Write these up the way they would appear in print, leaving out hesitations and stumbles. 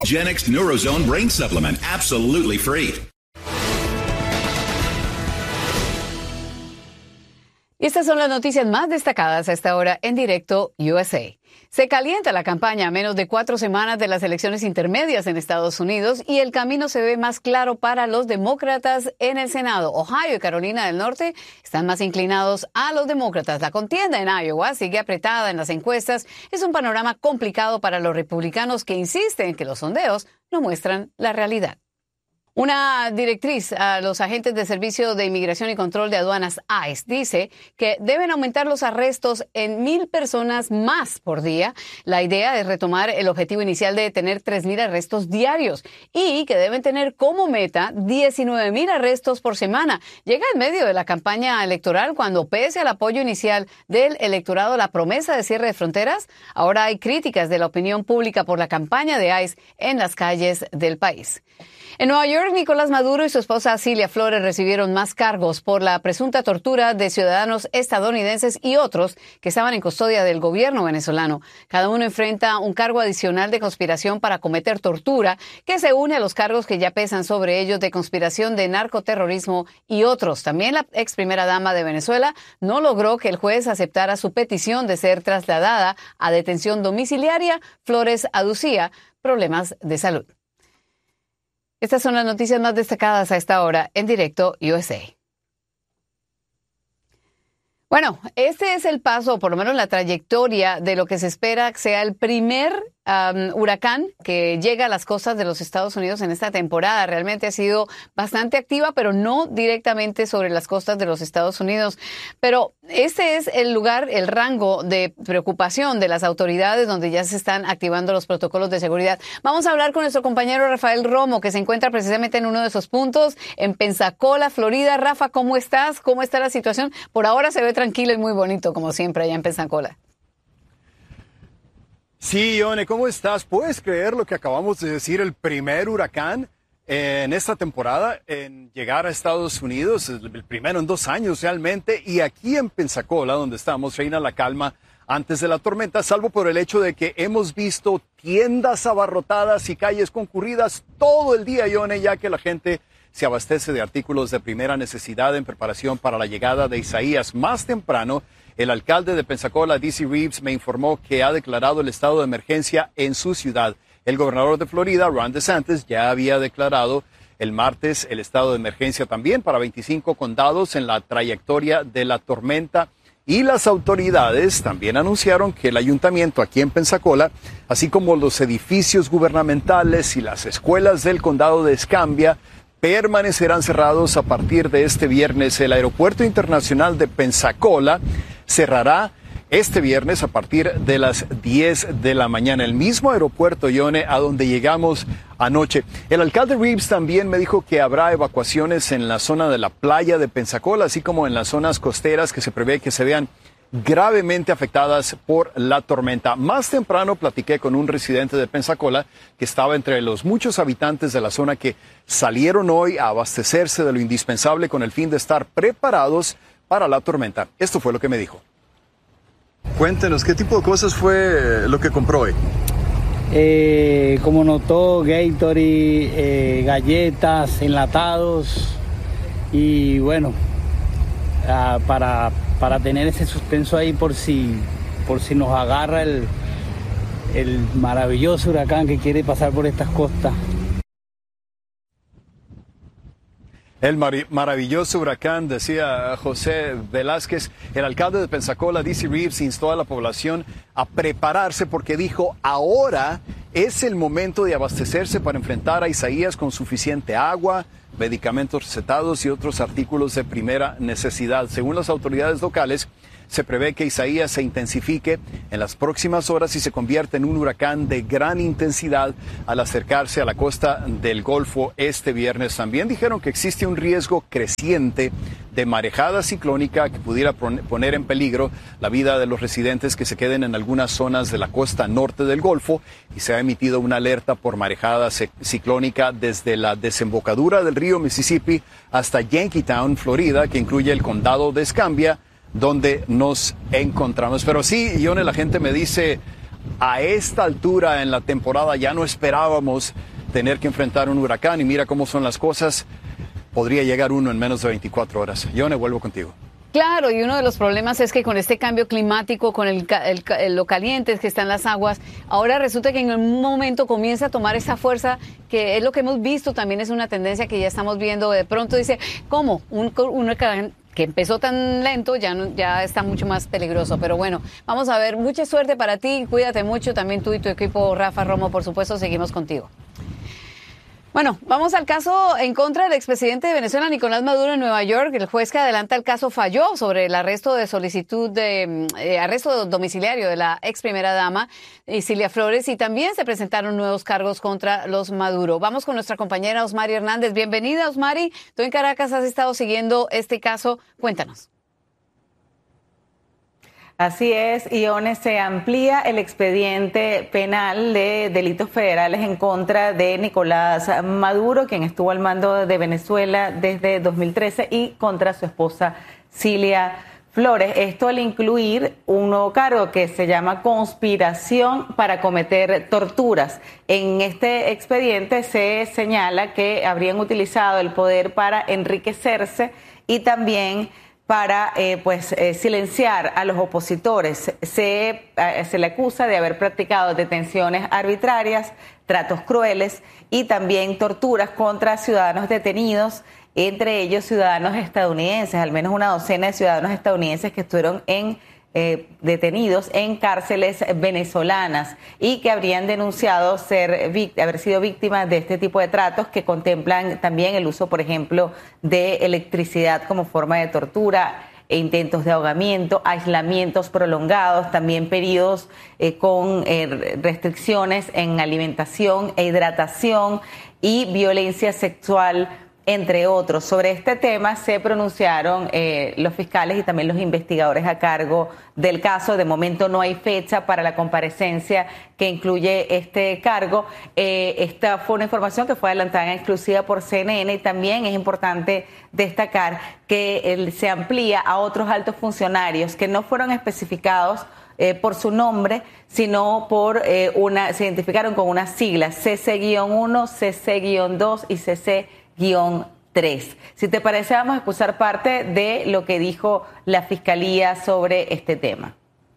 Genix Neurozone Brain Supplement, absolutely free. Y estas son las noticias más destacadas a esta hora en Directo USA. Se calienta la campaña a menos de 4 semanas de las elecciones intermedias en Estados Unidos y el camino se ve más claro para los demócratas en el Senado. Ohio y Carolina del Norte están más inclinados a los demócratas. La contienda en Iowa sigue apretada en las encuestas. Es un panorama complicado para los republicanos que insisten que los sondeos no muestran la realidad. Una directriz a los agentes de Servicio de Inmigración y Control de Aduanas, ICE, dice que deben aumentar los arrestos en 1,000 personas más por día. La idea es retomar el objetivo inicial de tener 3,000 arrestos diarios y que deben tener como meta 19,000 arrestos por semana. Llega en medio de la campaña electoral cuando, pese al apoyo inicial del electorado a la promesa de cierre de fronteras, ahora hay críticas de la opinión pública por la campaña de ICE en las calles del país. En Nueva York, Nicolás Maduro y su esposa Cilia Flores recibieron más cargos por la presunta tortura de ciudadanos estadounidenses y otros que estaban en custodia del gobierno venezolano. Cada uno enfrenta un cargo adicional de conspiración para cometer tortura, que se une a los cargos que ya pesan sobre ellos de conspiración de narcoterrorismo y otros. También la ex primera dama de Venezuela no logró que el juez aceptara su petición de ser trasladada a detención domiciliaria. Flores aducía problemas de salud. Estas son las noticias más destacadas a esta hora en Directo USA. Bueno, este es el paso, o por lo menos la trayectoria de lo que se espera que sea el primer huracán que llega a las costas de los Estados Unidos en esta temporada. Realmente ha sido bastante activa, pero no directamente sobre las costas de los Estados Unidos. Pero este es el lugar, el rango de preocupación de las autoridades donde ya se están activando los protocolos de seguridad. Vamos a hablar con nuestro compañero Rafael Romo, que se encuentra precisamente en uno de esos puntos, en Pensacola, Florida. Rafa, ¿cómo estás? ¿Cómo está la situación? Por ahora se ve tranquilo y muy bonito, como siempre, allá en Pensacola. Sí, Ione, ¿cómo estás? ¿Puedes creer lo que acabamos de decir? El primer huracán en esta temporada en llegar a Estados Unidos, el primero en 2 años realmente, y aquí en Pensacola, donde estamos, reina la calma antes de la tormenta, salvo por el hecho de que hemos visto tiendas abarrotadas y calles concurridas todo el día, Ione, ya que la gente se abastece de artículos de primera necesidad en preparación para la llegada de Isaías. Más temprano, el alcalde de Pensacola, D.C. Reeves, me informó que ha declarado el estado de emergencia en su ciudad. El gobernador de Florida, Ron DeSantis, ya había declarado el martes el estado de emergencia también para 25 condados en la trayectoria de la tormenta. Y las autoridades también anunciaron que el ayuntamiento aquí en Pensacola, así como los edificios gubernamentales y las escuelas del condado de Escambia, permanecerán cerrados a partir de este viernes. El aeropuerto internacional de Pensacola cerrará este viernes a partir de las 10 de la mañana. El mismo aeropuerto, Ione, a donde llegamos anoche. El alcalde Reeves también me dijo que habrá evacuaciones en la zona de la playa de Pensacola, así como en las zonas costeras que se prevé que se vean gravemente afectadas por la tormenta. Más temprano platiqué con un residente de Pensacola que estaba entre los muchos habitantes de la zona que salieron hoy a abastecerse de lo indispensable con el fin de estar preparados para la tormenta. Esto fue lo que me dijo. Cuéntenos, ¿qué tipo de cosas fue lo que compró hoy? Como notó, Gatorade, galletas, enlatados y bueno, para tener ese suspenso ahí por si nos agarra el maravilloso huracán que quiere pasar por estas costas. El maravilloso huracán, decía José Velázquez. El alcalde de Pensacola, D.C. Reeves, instó a la población a prepararse porque dijo, ahora es el momento de abastecerse para enfrentar a Isaías con suficiente agua, medicamentos recetados y otros artículos de primera necesidad. Según las autoridades locales, se prevé que Isaías se intensifique en las próximas horas y se convierta en un huracán de gran intensidad al acercarse a la costa del Golfo este viernes. También dijeron que existe un riesgo creciente de marejada ciclónica que pudiera poner en peligro la vida de los residentes que se queden en algunas zonas de la costa norte del Golfo, y se ha emitido una alerta por marejada ciclónica desde la desembocadura del río Mississippi hasta Yankeetown, Florida, que incluye el condado de Escambia, donde nos encontramos. Pero sí, Ione, la gente me dice, a esta altura en la temporada ya no esperábamos tener que enfrentar un huracán y mira cómo son las cosas. Podría llegar uno en menos de 24 horas. Yone, vuelvo contigo. Claro, y uno de los problemas es que con este cambio climático, con lo calientes que están las aguas, ahora resulta que en un momento comienza a tomar esa fuerza, que es lo que hemos visto, también es una tendencia que ya estamos viendo. De pronto dice, ¿cómo? Un huracán que empezó tan lento ya está mucho más peligroso. Pero bueno, vamos a ver, mucha suerte para ti, cuídate mucho, también tú y tu equipo. Rafa Romo, por supuesto, seguimos contigo. Bueno, vamos al caso en contra del expresidente de Venezuela, Nicolás Maduro, en Nueva York. El juez que adelanta el caso falló sobre el arresto de solicitud de arresto domiciliario de la ex primera dama, Cilia Flores, y también se presentaron nuevos cargos contra los Maduro. Vamos con nuestra compañera Osmari Hernández. Bienvenida, Osmari. Tú en Caracas has estado siguiendo este caso. Cuéntanos. Así es, Ione, se amplía el expediente penal de delitos federales en contra de Nicolás Maduro, quien estuvo al mando de Venezuela desde 2013, y contra su esposa Cilia Flores. Esto al incluir un nuevo cargo que se llama conspiración para cometer torturas. En este expediente se señala que habrían utilizado el poder para enriquecerse y también para silenciar a los opositores. Se le acusa de haber practicado detenciones arbitrarias, tratos crueles y también torturas contra ciudadanos detenidos, entre ellos ciudadanos estadounidenses, al menos una docena de ciudadanos estadounidenses que estuvieron detenidos en cárceles venezolanas y que habrían denunciado haber sido víctimas de este tipo de tratos, que contemplan también el uso, por ejemplo, de electricidad como forma de tortura, intentos de ahogamiento, aislamientos prolongados, también periodos con restricciones en alimentación e hidratación y violencia sexual, entre otros. Sobre este tema se pronunciaron los fiscales y también los investigadores a cargo del caso. De momento no hay fecha para la comparecencia que incluye este cargo. Esta fue una información que fue adelantada en exclusiva por CNN, y también es importante destacar que se amplía a otros altos funcionarios que no fueron especificados por su nombre, sino se identificaron con unas siglas: CC-1, CC-2 y CC-3. Si te parece, vamos a escuchar parte de lo que dijo la Fiscalía sobre este tema.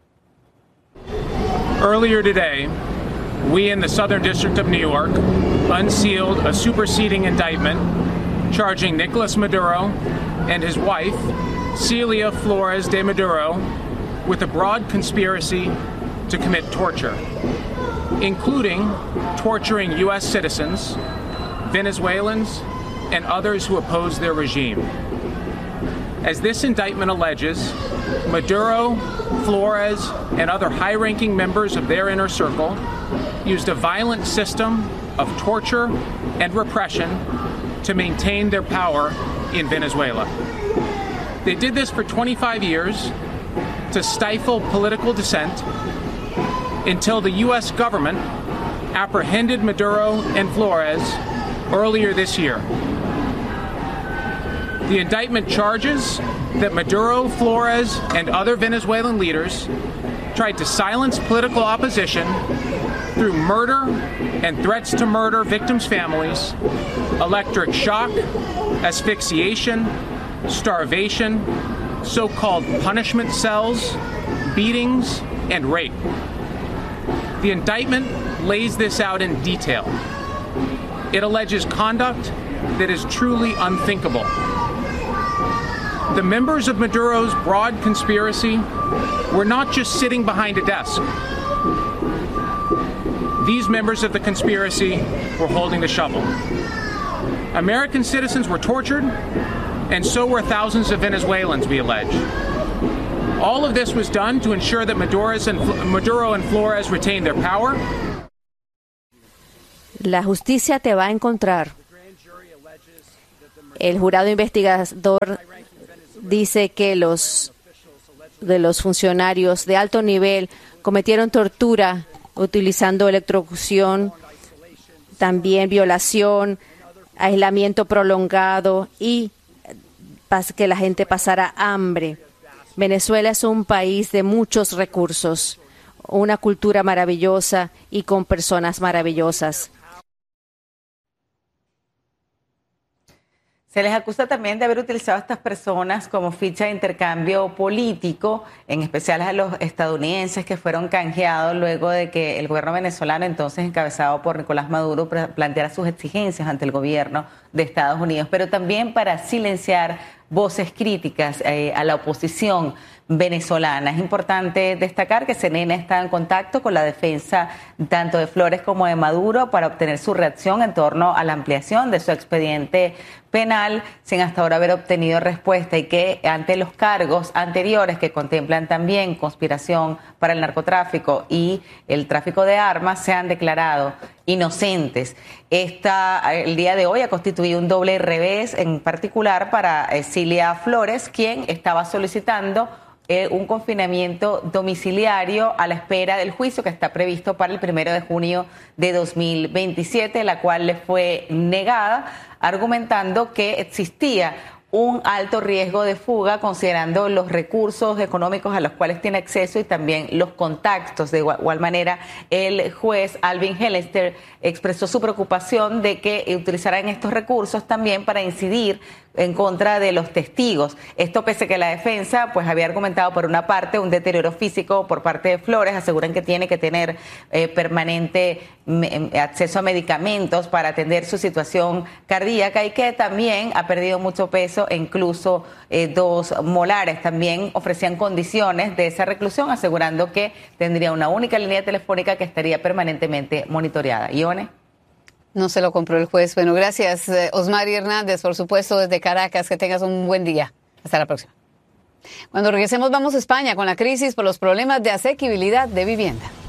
Earlier today, we in the Southern District of New York unsealed a superseding indictment charging Nicolas Maduro and his wife, Cilia Flores de Maduro, with a broad conspiracy to commit torture, including torturing U.S. citizens, Venezuelans, and others who oppose their regime. As this indictment alleges, Maduro, Flores, and other high-ranking members of their inner circle used a violent system of torture and repression to maintain their power in Venezuela. They did this for 25 years to stifle political dissent until the U.S. government apprehended Maduro and Flores earlier this year. The indictment charges that Maduro, Flores, and other Venezuelan leaders tried to silence political opposition through murder and threats to murder victims' families, electric shock, asphyxiation, starvation, so-called punishment cells, beatings, and rape. The indictment lays this out in detail. It alleges conduct that is truly unthinkable. The members of Maduro's broad conspiracy were not just sitting behind a desk. These members of the conspiracy were holding the shovel. American citizens were tortured, and so were thousands of Venezuelans, we allege. All of this was done to ensure that Maduro and Flores retained their power. La justicia te va a encontrar. El jurado investigador dice que los funcionarios de alto nivel cometieron tortura utilizando electrocución, también violación, aislamiento prolongado y que la gente pasara hambre. Venezuela es un país de muchos recursos. una cultura maravillosa y con personas maravillosas. Se les acusa también de haber utilizado a estas personas como ficha de intercambio político, en especial a los estadounidenses que fueron canjeados luego de que el gobierno venezolano, entonces encabezado por Nicolás Maduro, planteara sus exigencias ante el gobierno de Estados Unidos, pero también para silenciar voces críticas a la oposición venezolana. Es importante destacar que CNN está en contacto con la defensa tanto de Flores como de Maduro para obtener su reacción en torno a la ampliación de su expediente penal, sin hasta ahora haber obtenido respuesta, y que ante los cargos anteriores que contemplan también conspiración para el narcotráfico y el tráfico de armas se han declarado inocentes. El día de hoy ha constituido un doble revés, en particular para Cilia Flores, quien estaba solicitando un confinamiento domiciliario a la espera del juicio que está previsto para el 1 de junio de 2027, la cual le fue negada, argumentando que existía un alto riesgo de fuga considerando los recursos económicos a los cuales tiene acceso y también los contactos. De igual manera, el juez Alvin Hellester expresó su preocupación de que utilizaran estos recursos también para incidir en contra de los testigos. Esto pese a que la defensa pues había argumentado por una parte un deterioro físico por parte de Flores, aseguran que tiene que tener permanente acceso a medicamentos para atender su situación cardíaca y que también ha perdido mucho peso e incluso 2 molares. También ofrecían condiciones de esa reclusión, asegurando que tendría una única línea telefónica que estaría permanentemente monitoreada. Ione. No se lo compró el juez. Bueno, gracias, Osmari Hernández, por supuesto, desde Caracas. Que tengas un buen día. Hasta la próxima. Cuando regresemos, vamos a España con la crisis por los problemas de asequibilidad de vivienda.